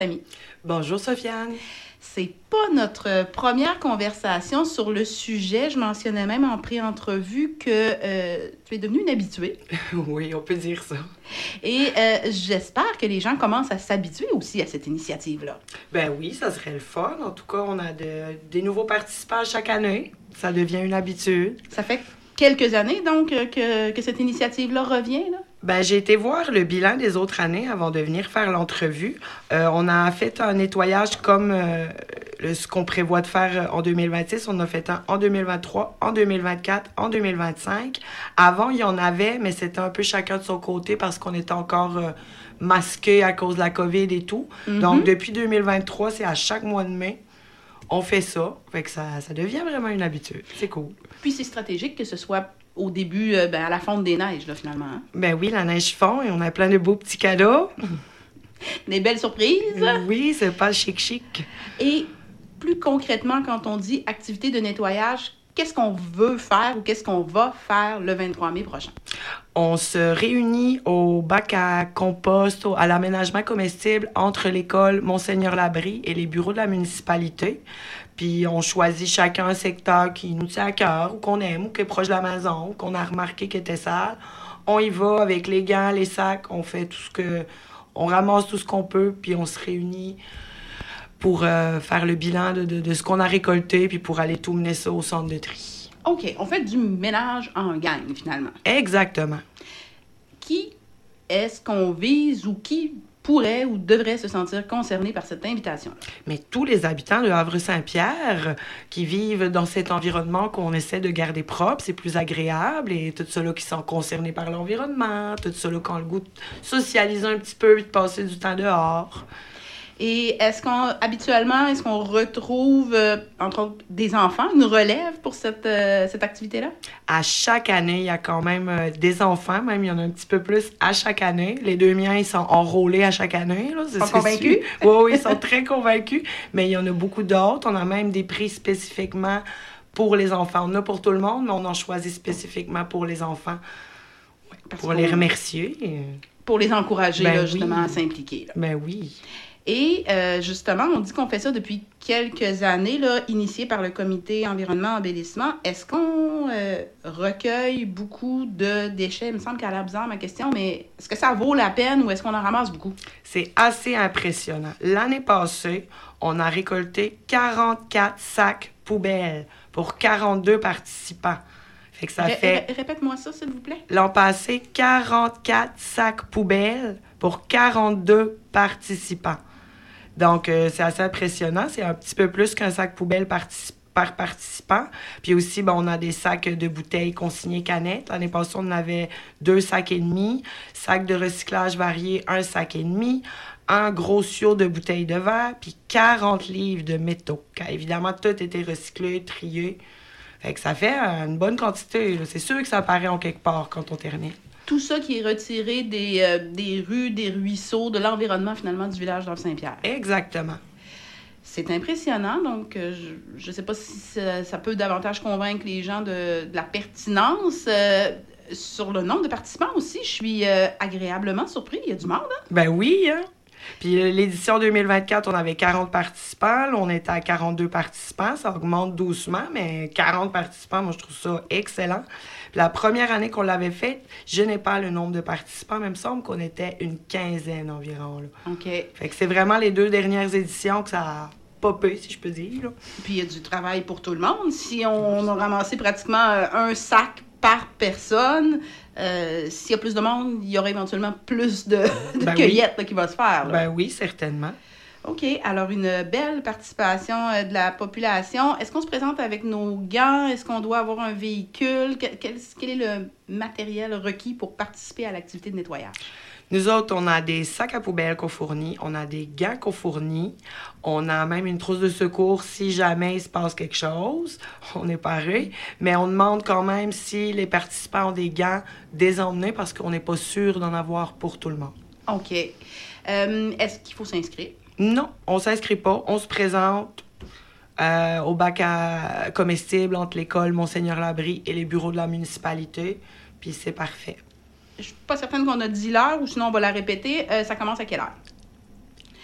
Ami. Bonjour Sofiane. C'est pas notre première conversation sur le sujet. Je mentionnais même en pré-entrevue que tu es devenue une habituée. Oui, on peut dire ça. Et j'espère que les gens commencent à s'habituer aussi à cette initiative-là. Ben oui, ça serait le fun. En tout cas, on a des nouveaux participants chaque année. Ça devient une habitude. Ça fait quelques années, donc, que cette initiative-là revient, là? Ben, j'ai été voir le bilan des autres années avant de venir faire l'entrevue. On a fait un nettoyage comme ce qu'on prévoit de faire en 2026. On a fait un en 2023, en 2024, en 2025. Avant, il y en avait, mais c'était un peu chacun de son côté parce qu'on était encore masqués à cause de la COVID et tout. Donc, depuis 2023, c'est à chaque mois de mai. On fait ça. Fait que ça devient vraiment une habitude. C'est cool. Puis c'est stratégique que ce soit au début, à la fonte des neiges, là, finalement. Hein? Ben oui, la neige fond et on a plein de beaux petits cadeaux. Des belles surprises. Oui, c'est pas chic. Et plus concrètement, quand on dit activité de nettoyage, qu'est-ce qu'on veut faire ou qu'est-ce qu'on va faire le 23 mai prochain? On se réunit au bac à compost, à l'aménagement comestible entre l'école Monseigneur-Labrie et les bureaux de la municipalité. Puis on choisit chacun un secteur qui nous tient à cœur, ou qu'on aime, ou qui est proche de la maison, ou qu'on a remarqué qu'il était sale. On y va avec les gants, les sacs, on fait on ramasse tout ce qu'on peut, puis on se réunit pour faire le bilan de ce qu'on a récolté, puis pour aller tout mener ça au centre de tri. OK, on fait du ménage en gang, finalement. Exactement. Qui est-ce qu'on vise ou qui pourrait ou devrait se sentir concerné par cette invitation-là? Mais tous les habitants de Havre-Saint-Pierre qui vivent dans cet environnement qu'on essaie de garder propre, c'est plus agréable, et tous ceux-là qui sont concernés par l'environnement, tous ceux-là qui ont le goût de socialiser un petit peu et de passer du temps dehors. Et habituellement, est-ce qu'on retrouve, entre autres, des enfants, une relève pour cette activité-là? À chaque année, il y a quand même des enfants, même il y en a un petit peu plus à chaque année. Les deux miens, ils sont enrôlés à chaque année. Là, ils sont convaincus? Oui, ils sont très convaincus. Mais il y en a beaucoup d'autres. On a même des prix spécifiquement pour les enfants. On en a pour tout le monde, mais on en choisit spécifiquement pour les enfants. Pour les remercier. Pour les encourager, là, justement, à s'impliquer. Là. Ben oui. Et justement, on dit qu'on fait ça depuis quelques années, là, initié par le comité environnement-embellissement. Est-ce qu'on recueille beaucoup de déchets? Il me semble qu'elle a l'air bizarre, ma question, mais est-ce que ça vaut la peine ou est-ce qu'on en ramasse beaucoup? C'est assez impressionnant. L'année passée, on a récolté 44 sacs poubelles pour 42 participants. Fait que ça fait... Répète-moi ça, s'il vous plaît. L'an passé, 44 sacs poubelles pour 42 participants. Donc, c'est assez impressionnant. C'est un petit peu plus qu'un sac poubelle par participant. Puis aussi, on a des sacs de bouteilles consignées canettes. L'année passée, on avait 2 sacs et demi. Sacs de recyclage variés, 1 sac et demi. Un gros siot de bouteilles de verre, puis 40 livres de métaux. Car évidemment, tout était recyclé, trié. Fait que ça fait une bonne quantité. Là. C'est sûr que ça apparaît en quelque part quand on termine. Tout ça qui est retiré des rues, des ruisseaux, de l'environnement, finalement, du village d'Havre-Saint-Pierre. Exactement. C'est impressionnant. Donc, je ne sais pas si ça peut davantage convaincre les gens de la pertinence. Sur le nombre de participants aussi, je suis agréablement surpris. Il y a du monde, hein? Ben oui, hein? Puis l'édition 2024, on avait 40 participants. Là, on était à 42 participants. Ça augmente doucement, mais 40 participants, moi, je trouve ça excellent. Puis la première année qu'on l'avait fait, je n'ai pas le nombre de participants, mais il me semble qu'on était une quinzaine environ. Là. OK. Fait que c'est vraiment les 2 dernières éditions que ça a popé, si je peux dire. Là. Puis il y a du travail pour tout le monde. Si on a ramassé pratiquement un sac par personne, s'il y a plus de monde, il y aura éventuellement plus de cueillettes là, qui va se faire. Là. Ben oui, certainement. OK. Alors, une belle participation de la population. Est-ce qu'on se présente avec nos gants? Est-ce qu'on doit avoir un véhicule? Quel est le matériel requis pour participer à l'activité de nettoyage? Nous autres, on a des sacs à poubelle qu'on fournit, on a des gants qu'on fournit, on a même une trousse de secours si jamais il se passe quelque chose. On est paré, mais on demande quand même si les participants ont des gants désemmenés parce qu'on n'est pas sûr d'en avoir pour tout le monde. OK. Est-ce qu'il faut s'inscrire? Non, on ne s'inscrit pas. On se présente au bac à comestible entre l'école Monseigneur-Labrie et les bureaux de la municipalité, puis c'est parfait. Je suis pas certaine qu'on a dit l'heure ou sinon on va la répéter. Ça commence à quelle heure?